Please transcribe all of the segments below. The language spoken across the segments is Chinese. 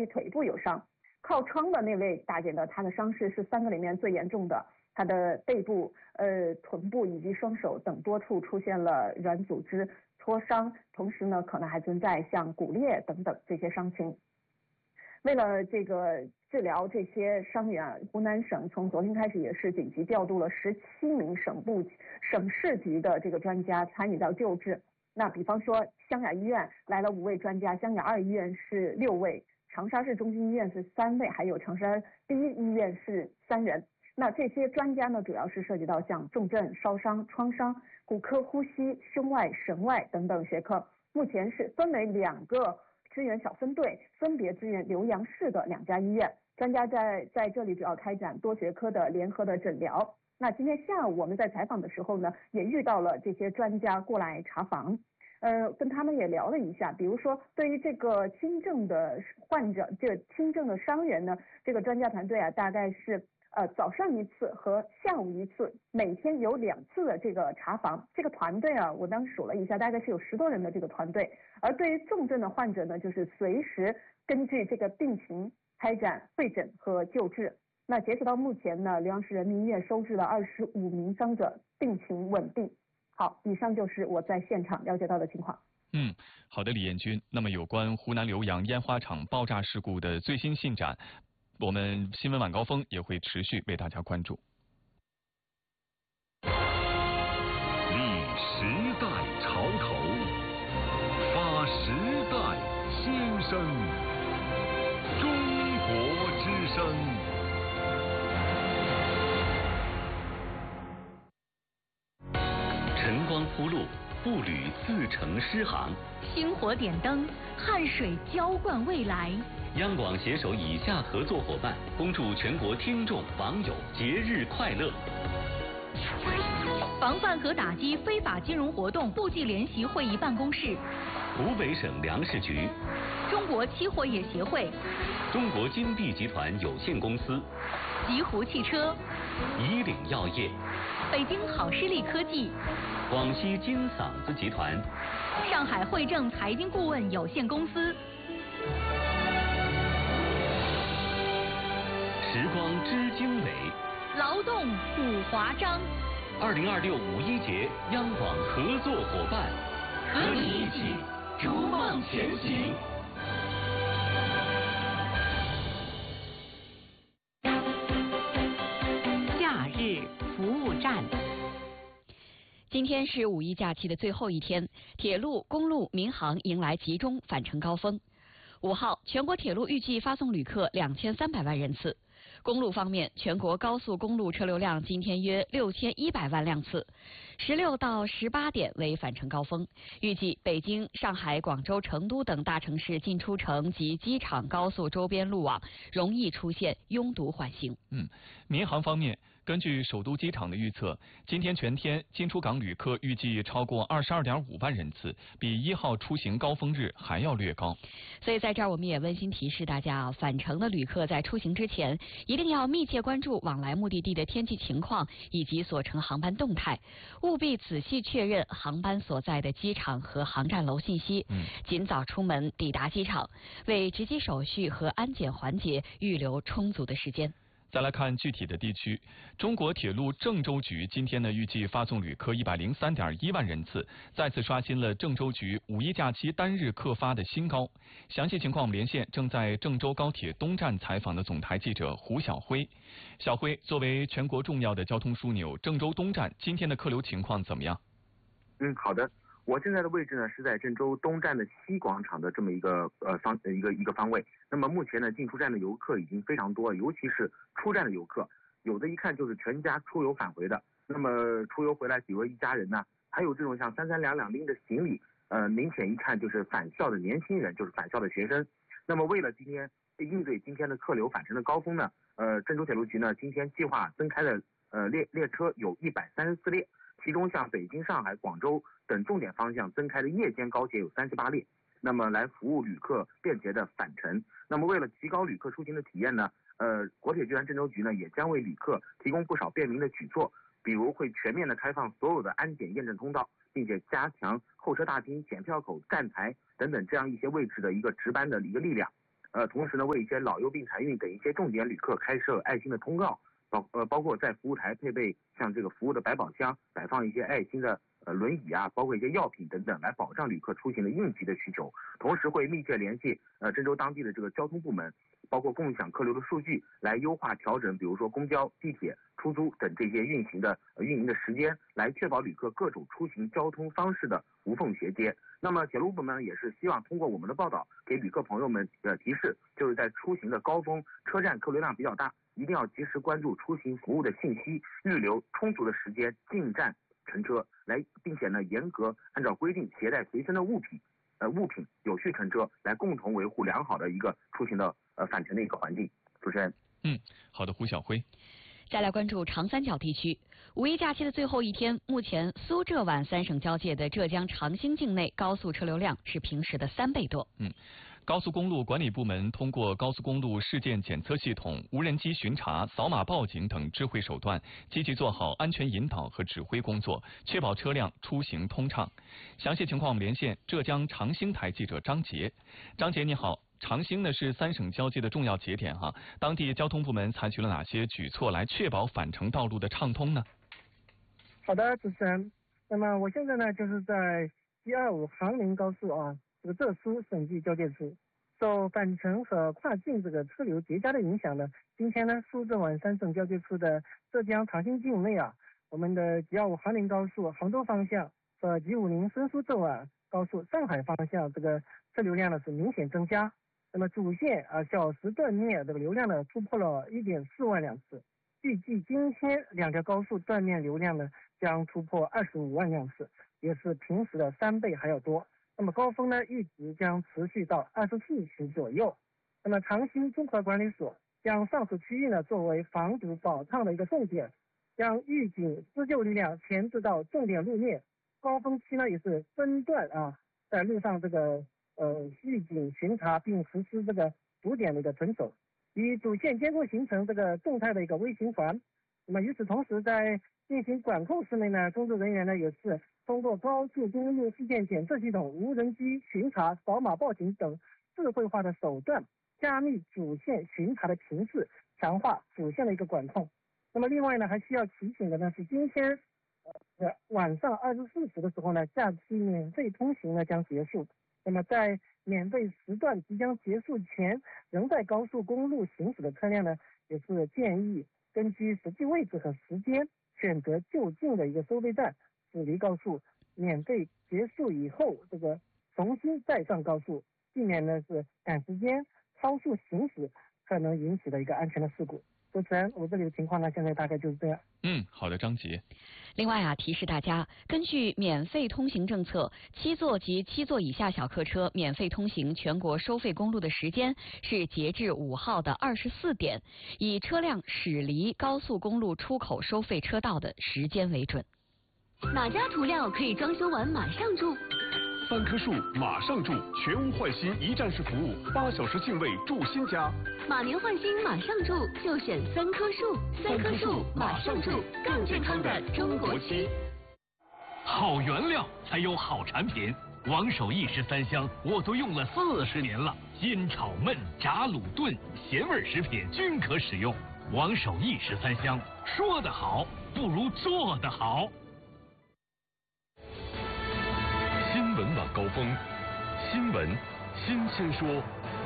于腿部有伤。靠窗的那位大姐呢，她的伤势是3个里面最严重的，她的背部、臀部以及双手等多处出现了软组织挫伤，同时呢，可能还存在像骨裂等等这些伤情。为了这个治疗这些伤员，湖南省从昨天开始也是紧急调度了17名省市级的这个专家参与到救治。那比方说湘雅医院来了5位专家，湘雅2医院是6位，长沙市中心医院是3位，还有长沙第一医院是3人。那这些专家呢，主要是涉及到像重症、烧伤、创伤、骨科、呼吸、胸外、神外等等学科。目前是分为2个支援小分队，分别支援浏阳市的2家医院。专家在这里主要开展多学科的联合的诊疗。那今天下午我们在采访的时候呢，也遇到了这些专家过来查房。跟他们也聊了一下，比如说对于这个轻症的患者，这个轻症的伤员呢，这个专家团队啊，大概是早上1次和下午1次，每天有2次的这个查房。这个团队啊，我当时数了一下，大概是有10多人的这个团队。而对于重症的患者呢，就是随时根据这个病情开展会诊和救治。那截止到目前呢，浏阳市人民医院收治了25名伤者，病情稳定。好，以上就是我在现场了解到的情况。 好的，李艳君。那么有关湖南浏阳烟花厂爆炸事故的最新进展，我们新闻晚高峰也会持续为大家关注。 立时代潮头，发时代新声，中国之声。 晨光铺路，步履自成诗行； 星火点灯，汗水浇灌未来。 央广携手以下合作伙伴，恭祝全国听众网友节日快乐。 防范和打击非法金融活动部际联席会议办公室， 湖北省粮食局， 中国期货业协会， 中国金地集团有限公司， 极狐汽车， 以岭药业， 北京好视力科技， 广西金嗓子集团， 上海汇正财经顾问有限公司。 时光知经纬， 劳动古华章。 2026五一节央广合作伙伴，和你一起逐梦前行。 假日服务站。今天是五一假期的最后一天，铁路、公路、民航迎来集中返程高峰。5号，全国铁路预计发送旅客2300万人次。公路方面，全国高速公路车流量今天约6100万辆次，16到18点为返程高峰。预计北京、上海、广州、成都等大城市进出城及机场高速周边路网容易出现拥堵缓行。 民航方面，根据首都机场的预测，今天全天进出港旅客预计超过22.5万人次，比1号出行高峰日还要略高。 所以在这儿我们也温馨提示大家返程的旅客在出行之前一定要密切关注往来目的地的天气情况以及所乘航班动态，务必仔细确认航班所在的机场和航站楼信息，尽早出门抵达机场，为值机手续和安检环节预留充足的时间。 再来看具体的地区，中国铁路郑州局今天呢预计发送旅客103.1万人次，再次刷新了郑州局五一假期单日客发的新高。详细情况我们连线正在郑州高铁东站采访的总台记者胡晓辉。小辉，作为全国重要的交通枢纽，郑州东站今天的客流情况怎么样？ 好的。我现在的位置呢是在郑州东站的西广场的这么一个方位。那么目前呢，进出站的游客已经非常多了，尤其是出站的游客，有的一看就是全家出游返回的。那么出游回来比如一家人呢，还有这种像三两两拎着行李，明显一看就是返校的年轻人，就是返校的学生。那么为了应对今天的客流返程的高峰呢，郑州铁路局呢今天计划增开的列车有134列。其中像北京、上海、广州等重点方向增开的夜间高铁有38列，那么来服务旅客便捷的返程。那么为了提高旅客出行的体验呢，国铁集团郑州局呢也将为旅客提供不少便民的举措，比如会全面的开放所有的安检验证通道，并且加强候车大厅、检票口、站台等等这样一些位置的一个值班的一个力量。 同时呢，为一些老幼病残孕等一些重点旅客开设爱心的通道，包括在服务台配备像这个服务的百宝箱，摆放一些爱心的轮椅啊，包括一些药品等等，来保障旅客出行的应急的需求。同时会密切联系郑州当地的这个交通部门，包括共享客流的数据，来优化调整，比如说公交、地铁、出租等这些运营的时间，来确保旅客各种出行交通方式的无缝衔接。那么铁路部门也是希望通过我们的报道，给旅客朋友们提示，就是在出行的高峰，车站客流量比较大，一定要及时关注出行服务的信息，预留充足的时间进站乘车，并且呢严格按照规定携带随身的物品有序乘车，来共同维护良好的一个出行的返程的一个环境。主持人。 好的，胡晓辉。 再来关注长三角地区，五一假期的最后一天，目前苏浙皖三省交界的浙江长兴境内高速车流量是平时的3倍多。 高速公路管理部门通过高速公路事件检测系统、无人机巡查、扫码报警等智慧手段，积极做好安全引导和指挥工作，确保车辆出行通畅。详细情况我们连线浙江长兴台记者张杰。张杰你好。长兴呢是三省交界的重要节点哈，当地交通部门采取了哪些举措来确保返程道路的畅通呢？ 好的，主持人。那么我现在呢就是在125杭宁高速这个浙苏省际交界处，受返程和跨境这个车流叠加的影响呢，今天呢苏浙皖三省交界处的浙江长兴境内我们的925杭宁高速杭州方向和950深苏浙皖高速上海方向这个车流量呢是明显增加。那么主线小时段面这个流量呢突破了1.4万辆次，预计今天2条高速段面流量呢将突破25万辆次，也是平时的3倍还要多。那么高峰呢预计将持续到24时左右。那么长兴综合管理所将上述区域呢作为防堵保畅的一个重点，将预警施救力量前置到重点路面，高峰期呢也是分段在路上这个预警巡查，并实施这个堵点的一个屯守，与主线监控形成这个动态的一个微循环。那么与此同时，在进行管控室内呢，工作人员呢也是通过高速公路事件检测系统、无人机巡查、扫码报警等智慧化的手段，加密主线巡查的频次，强化主线的一个管控。那么另外呢，还需要提醒的呢是，今天晚上24时的时候呢，假期免费通行呢将结束。那么在免费时段即将结束前，仍在高速公路行驶的车辆呢，也是建议根据实际位置和时间选择就近的一个收费站驶离高速，免费结束以后这个重新再上高速，避免呢是赶时间超速行驶可能引起的一个安全的事故。主持人，我这里的情况呢，现在大概就是这样。 好的，张杰。 另外提示大家，根据免费通行政策，7座及7座以下小客车免费通行全国收费公路的时间是截至5号的24点，以车辆驶离高速公路出口收费车道的时间为准。 哪家涂料可以装修完马上住 ？3棵树马上住，全屋换新一站式服务，8小时净位住新家。 马年换新马上住，就选3棵树，3棵树马上住，更健康的中国漆。 好原料才有好产品，王守义13香我都用了40年了，煎炒焖炸卤炖咸味食品均可使用。王守义13香，说得好不如做得好。 新闻晚高峰，新闻新鲜说。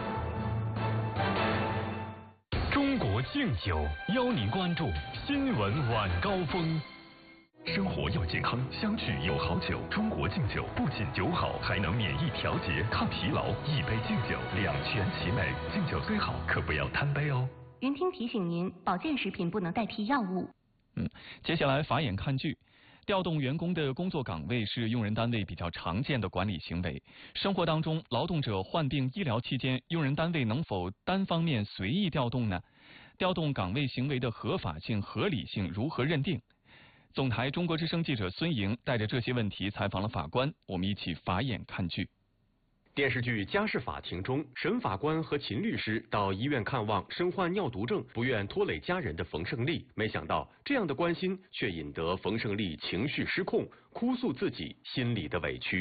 中国敬酒邀您关注新闻晚高峰。 生活要健康，相聚有好酒。中国敬酒不仅酒好，还能免疫调节、抗疲劳。一杯敬酒，两全其美。敬酒虽好，可不要贪杯哦。 云听提醒您，保健食品不能代替药物。 接下来法眼看剧。调动员工的工作岗位是用人单位比较常见的管理行为。生活当中，劳动者患病医疗期间，用人单位能否单方面随意调动呢？调动岗位行为的合法性、合理性如何认定？总台中国之声记者孙莹带着这些问题采访了法官，我们一起法眼看剧。 电视剧《家事法庭》中，沈法官和秦律师到医院看望身患尿毒症、不愿拖累家人的冯胜利，没想到这样的关心却引得冯胜利情绪失控，哭诉自己心里的委屈。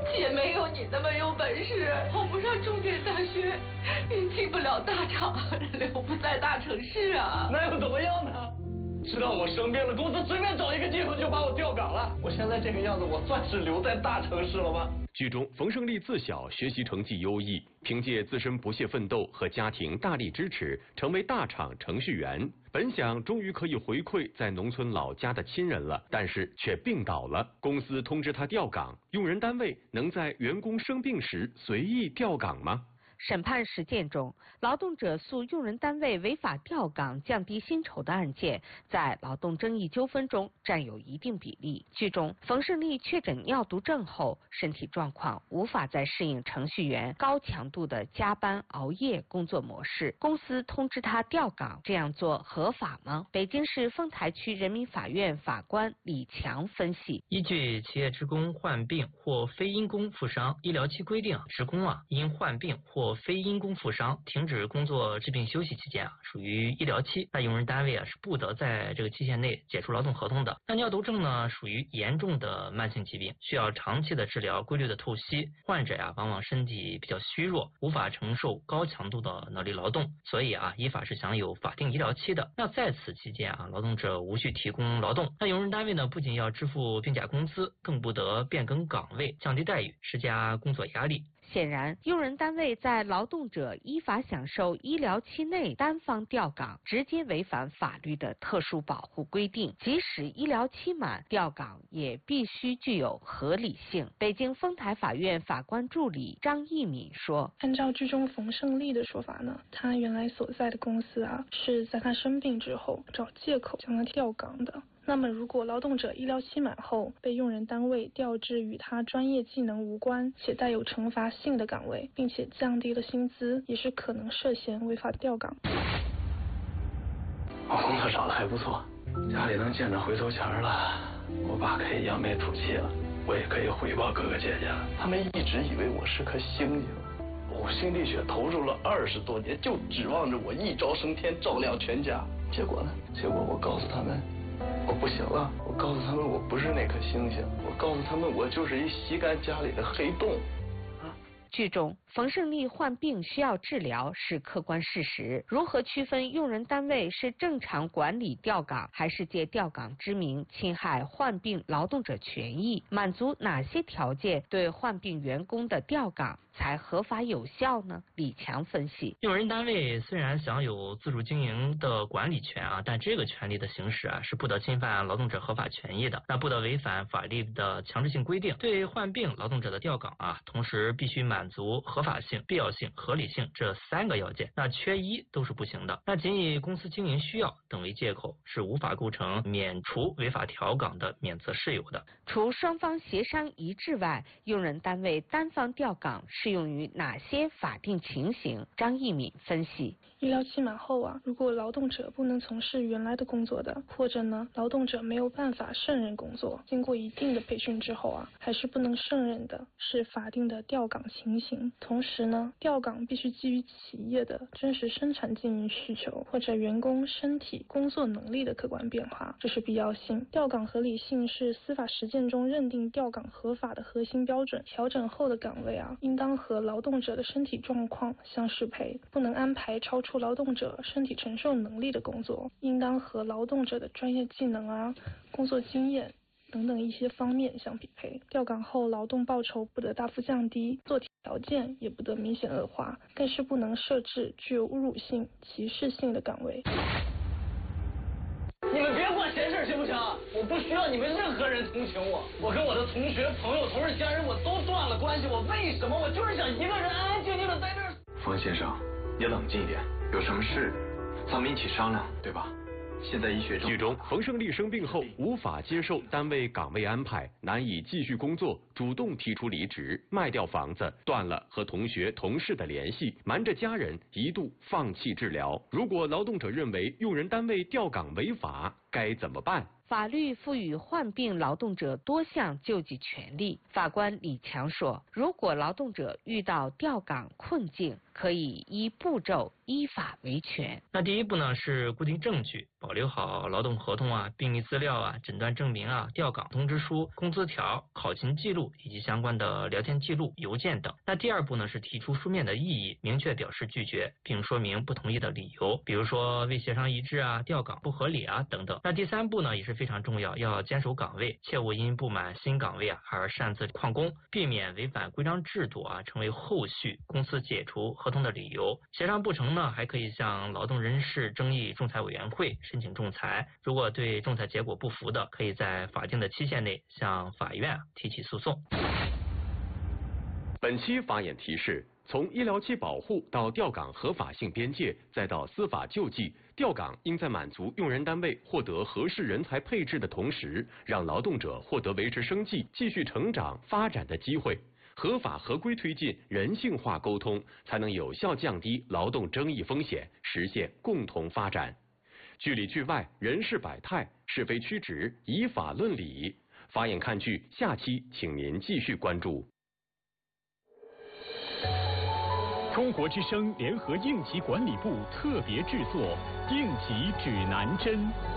姐没有你那么有本事，考不上重点大学，也进不了大厂，留不在大城市啊。 那又怎么样呢？知道我生病了，公司随便找一个借口就把我调岗了。我现在这个样子，我算是留在大城市了吗？ 剧中，冯胜利自小学习成绩优异，凭借自身不懈奋斗和家庭大力支持，成为大厂程序员。本想终于可以回馈在农村老家的亲人了，但是却病倒了。公司通知他调岗，用人单位能在员工生病时随意调岗吗？ 审判实践中，劳动者诉用人单位违法调岗、降低薪酬的案件，在劳动争议纠纷中占有一定比例。剧中，冯胜利确诊尿毒症后，身体状况无法再适应程序员高强度的加班熬夜工作模式，公司通知他调岗，这样做合法吗？北京市丰台区人民法院法官李强分析： 依据企业职工患病或非因公负伤医疗期规定，职工因患病或非因公负伤停止工作治病休息期间属于医疗期，那用人单位是不得在这个期限内解除劳动合同的。那尿毒症呢，属于严重的慢性疾病，需要长期的治疗、规律的透析。患者往往身体比较虚弱，无法承受高强度的脑力劳动，所以依法是享有法定医疗期的。那在此期间劳动者无需提供劳动。那用人单位呢，不仅要支付病假工资，更不得变更岗位、降低待遇、施加工作压力。 显然，用人单位在劳动者依法享受医疗期内单方调岗，直接违反法律的特殊保护规定。即使医疗期满，调岗也必须具有合理性。北京丰台法院法官助理张义敏说：“ 按照剧中冯胜利的说法呢，他原来所在的公司是在他生病之后找借口将他调岗的。那么，如果劳动者医疗期满后被用人单位调至与他专业技能无关且带有惩罚性的岗位，并且降低了薪资，也是可能涉嫌违法调岗。 我工作找的还不错，家里能见着回头钱了，我爸可以扬眉吐气了，我也可以回报哥哥姐姐了。他们一直以为我是颗星星，我心沥血投入了20多年，就指望着我一朝升天，照亮全家。结果呢？结果我告诉他们，我不行了。我告诉他们，我不是那颗星星。我告诉他们，我就是一吸干家里的黑洞。 剧中，冯胜利患病需要治疗是客观事实。如何区分用人单位是正常管理调岗，还是借调岗之名侵害患病劳动者权益？满足哪些条件对患病员工的调岗才合法有效呢？李强分析： 用人单位虽然享有自主经营的管理权但这个权利的行使是不得侵犯劳动者合法权益的，那不得违反法律的强制性规定。对患病劳动者的调岗同时必须满足合法性、必要性、合理性这3个要件，那缺一都是不行的。那仅以公司经营需要等为借口，是无法构成免除违法调岗的免责事由的。 除双方协商一致外，用人单位单方调岗适用于哪些法定情形？张义敏分析： 医疗期满后如果劳动者不能从事原来的工作的，或者呢劳动者没有办法胜任工作，经过一定的培训之后还是不能胜任的，是法定的调岗情形。同时呢，调岗必须基于企业的真实生产经营需求或者员工身体工作能力的客观变化，这是必要性。调岗合理性是司法实践中认定调岗合法的核心标准。调整后的岗位应当和劳动者的身体状况相适配，不能安排超出劳动者身体承受能力的工作，应当和劳动者的专业技能工作经验等等一些方面相匹配。调岗后劳动报酬不得大幅降低，做条件也不得明显恶化，更是不能设置具有侮辱性、歧视性的岗位。 你们别管闲事行不行？我不需要你们任何人同情我。我跟我的同学、朋友、同事、家人我都断了关系，我为什么？我就是想一个人安安静静的在这儿。 冯先生，你冷静一点，有什么事咱们一起商量，对吧？现在医学剧中，冯胜利生病后无法接受单位岗位安排，难以继续工作，主动提出离职，卖掉房子，断了和同学同事的联系，瞒着家人，一度放弃治疗。如果劳动者认为用人单位调岗违法，该怎么办？ 法律赋予患病劳动者多项救济权利。法官李强说，如果劳动者遇到调岗困境，可以依步骤依法维权。 那第一步呢是固定证据，保留好劳动合同病历资料诊断证明调岗通知书、工资条、考勤记录录以及相关的聊天记录、邮件等。那第二步呢是提出书面的异议，明确表示拒绝，并说明不同意的理由，比如说未协商一致啊、调岗不合理啊等等。那第三步呢也是非常重要，要坚守岗位，切勿因不满新岗位而擅自旷工，避免违反规章制度成为后续公司解除合同的理由。协商不成呢，还可以向劳动人事争议仲裁委员会申请仲裁。如果对仲裁结果不服的，可以在法定的期限内向法院提起诉讼。 本期法眼提示：从医疗期保护到调岗合法性边界，再到司法救济，调岗应在满足用人单位获得合适人才配置的同时，让劳动者获得维持生计、继续成长发展的机会。合法合规推进人性化沟通，才能有效降低劳动争议风险，实现共同发展。剧里剧外，人事百态，是非曲直，以法论理。法眼看剧下期，请您继续关注。 中国之声联合应急管理部特别制作《应急指南针》。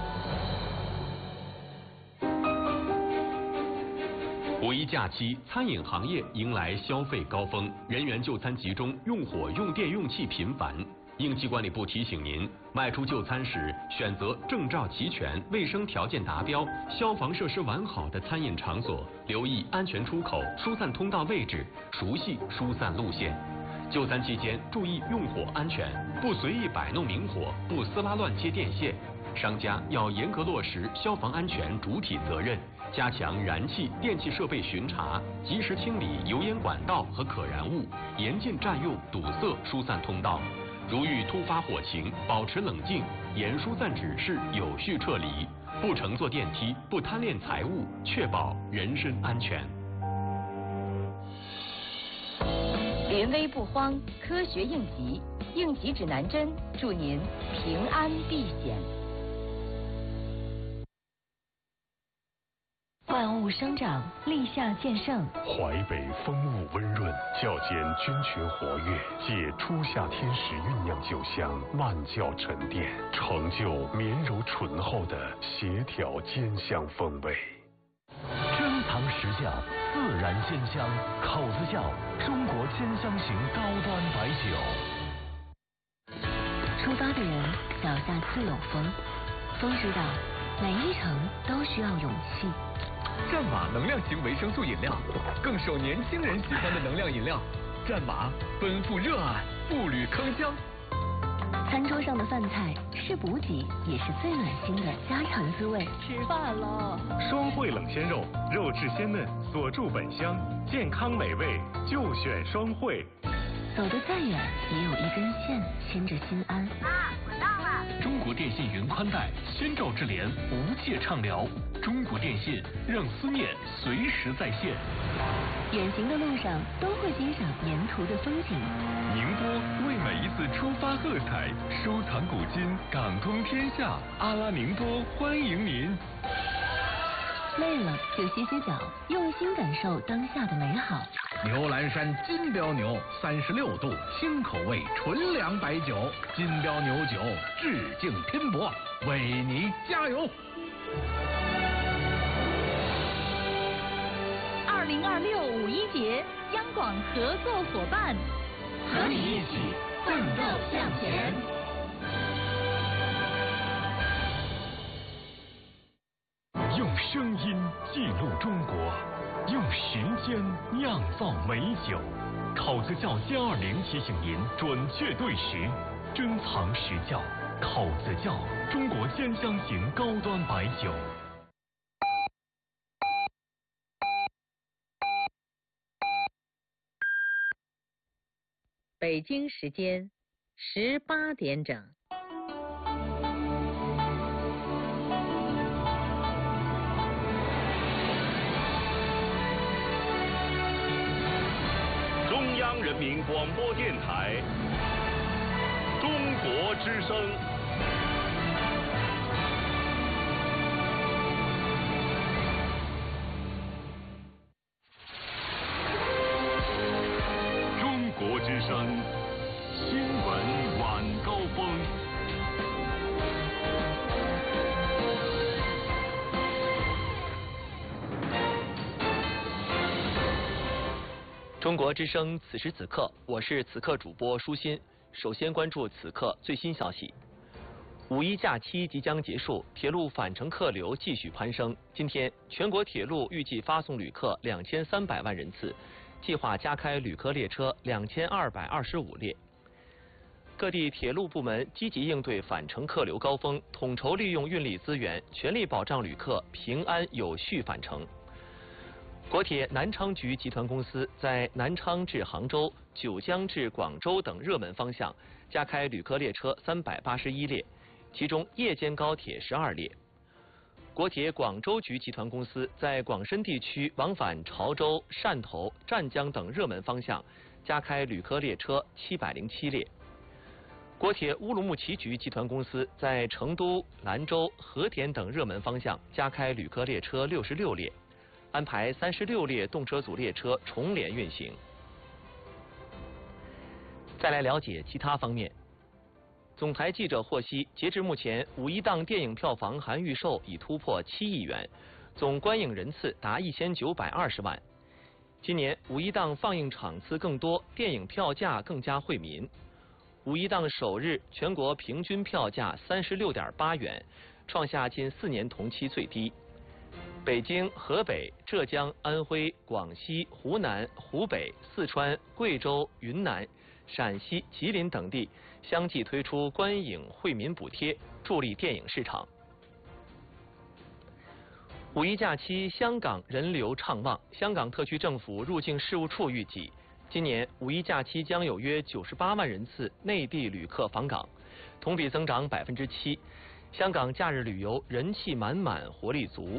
五一假期，餐饮行业迎来消费高峰，人员就餐集中，用火、用电、用气频繁。应急管理部提醒您，外出就餐时，选择证照齐全、卫生条件达标、消防设施完好的餐饮场所，留意安全出口、疏散通道位置，熟悉疏散路线。就餐期间，注意用火安全，不随意摆弄明火，不撕拉乱接电线。商家要严格落实消防安全主体责任，加强燃气、电气设备巡查，及时清理油烟管道和可燃物，严禁占用、堵塞疏散通道。如遇突发火情，保持冷静，严疏散指示，有序撤离，不乘坐电梯，不贪恋财物，确保人身安全。 临危不慌，科学应急，应急指南针，祝您平安避险。万物生长，立夏见盛。 淮北风物温润，较间菌群活跃，借初夏天时酝酿酒香，慢酵沉淀，成就绵柔醇厚的协调兼香风味。 珍藏实窖，自然鲜香，口子窖，中国兼香型高端白酒。 出发的人脚下自有风，风知道每一程都需要勇气。 战马能量型维生素饮料，更受年轻人喜欢的能量饮料。战马奔赴热爱，步履铿锵。 餐桌上的饭菜是补给，也是最暖心的家常滋味。 吃饭了。 双汇冷鲜肉，肉质鲜嫩，锁住本香，健康美味就选双汇。 走得再远，也有一根线牵着心安。 妈，我到了。 中国电信云宽带，先兆智联，无界畅聊。中国电信让思念随时在线。 远行的路上都会欣赏沿途的风景。 宁波为每一次出发喝彩，收藏古今，港通天下。阿拉宁波欢迎您。 累了就歇歇脚，用心感受当下的美好。 牛栏山金标牛36度新口味纯粮白酒，金标牛酒致敬拼搏，为你加油 ！2026五一节，央广合作伙伴，和你一起奋斗向前。 用声音记录中国，用时间酿造美酒。口子窖歼20提醒您准确对时，珍藏实窖。口子窖，中国兼香型高端白酒。 北京时间18点整。 中央人民广播电台，中国之声。中国之声新闻晚高峰。 中国之声此时此刻，我是此刻主播舒心。首先关注此刻最新消息。五一假期即将结束，铁路返程客流继续攀升。今天，全国铁路预计发送旅客2300万人次，计划加开旅客列车2225列。各地铁路部门积极应对返程客流高峰，统筹利用运力资源，全力保障旅客平安有序返程。国铁南昌局集团公司在南昌至杭州、九江至广州等热门方向加开旅客列车381列，其中夜间高铁12列。国铁广州局集团公司在广深地区往返潮州、汕头、湛江等热门方向加开旅客列车707列。国铁乌鲁木齐局集团公司在成都、兰州、和田等热门方向加开旅客列车66列，安排36列动车组列车重联运行。再来了解其他方面。总台记者获悉，截至目前，五一档电影票房含预售已突破7亿元，总观影人次达1920万。今年五一档放映场次更多，电影票价更加惠民。五一档首日全国平均票价36.8元，创下近4年同期最低。北京、河北、浙江、安徽、广西、湖南、湖北、四川、贵州、云南、陕西、吉林等地相继推出观影惠民补贴，助力电影市场。五一假期，香港人流畅旺。香港特区政府入境事务处预计，今年五一假期将有约98万人次内地旅客访港，同比增长7%。香港假日旅游人气满满，活力足。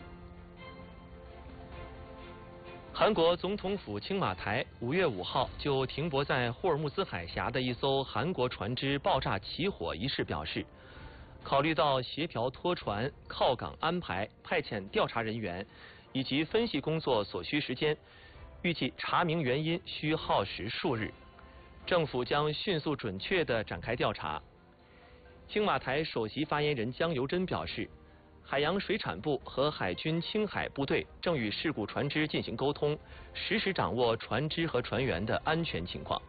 韩国总统府青瓦台5月5号就停泊在霍尔木兹海峡的一艘韩国船只爆炸起火一事表示，考虑到协调拖船、靠港安排、派遣调查人员以及分析工作所需时间，预计查明原因需耗时数日，政府将迅速准确地展开调查。青瓦台首席发言人江由珍表示，海洋水产部和海军青海部队正与事故船只进行沟通，实时掌握船只和船员的安全情况。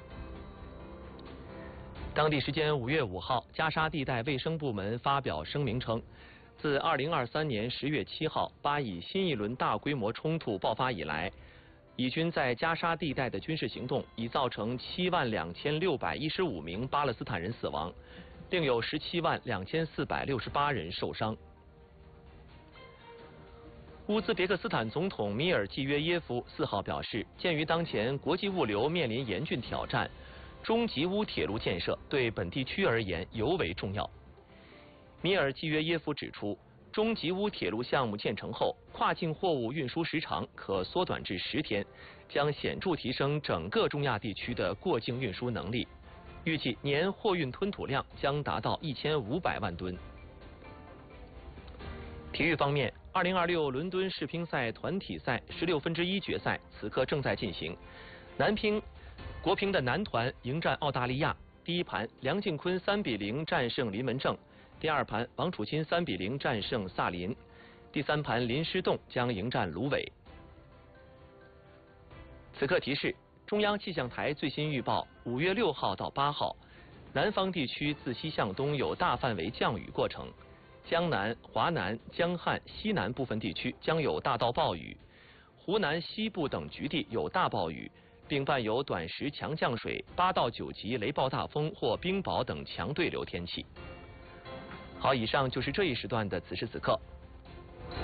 当地时间5月5号，加沙地带卫生部门发表声明称，自2023年10月7号巴以新一轮大规模冲突爆发以来，以军在加沙地带的军事行动已造成72615名巴勒斯坦人死亡，另有172468人受伤。乌兹别克斯坦总统米尔季约耶夫4号表示，鉴于当前国际物流面临严峻挑战，中吉乌铁路建设对本地区而言尤为重要。米尔季约耶夫指出，中吉乌铁路项目建成后，跨境货物运输时长可缩短至10天，将显著提升整个中亚地区的过境运输能力。预计年货运吞吐量将达到1500万吨。体育方面，2026伦敦世乒赛团体赛16分之一决赛此刻正在进行。国乒的男团迎战澳大利亚，第一盘梁靖昆3比0战胜林文正，第二盘王楚钦3比0战胜萨林，第三盘林诗栋将迎战卢伟。此刻提示：中央气象台最新预报，5月6号到8号，南方地区自西向东有大范围降雨过程。江南、华南、江汉、西南部分地区将有大到暴雨，湖南西部等局地有大暴雨，并伴有短时强降水、8到9级雷暴大风或冰雹等强对流天气。好，以上就是这一时段的此时此刻，